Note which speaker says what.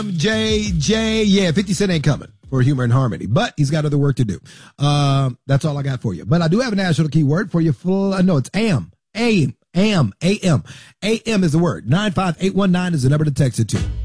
Speaker 1: JJ, yeah, 50 Cent ain't coming for Humor and Harmony, but he's got other work to do. That's all I got for you. But I do have a national keyword for you. No, it's AM. AM is the word. 95819 is the number to text it to.